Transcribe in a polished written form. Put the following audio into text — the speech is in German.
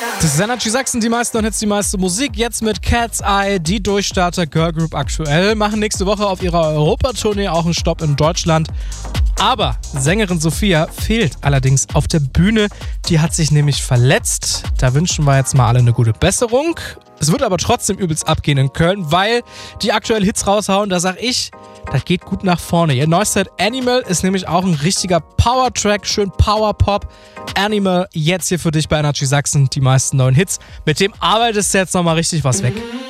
Das ist Energy Sachsen, die meisten und Hits, die meiste Musik. Jetzt mit Cat's Eye, die Durchstarter Girl Group aktuell. Machen nächste Woche auf ihrer Europatournee auch einen Stopp in Deutschland. Aber Sängerin Sophia fehlt allerdings auf der Bühne. Die hat sich nämlich verletzt. Da wünschen wir jetzt mal alle eine gute Besserung. Es wird aber trotzdem übelst abgehen in Köln, weil die aktuell Hits raushauen. Da sag ich, das geht gut nach vorne. Ihr neues Animal ist nämlich auch ein richtiger Power-Track, schön Power-Pop. Animal, jetzt hier für dich bei Energy Sachsen, die meisten neuen Hits. Mit dem arbeitest du jetzt nochmal richtig was weg.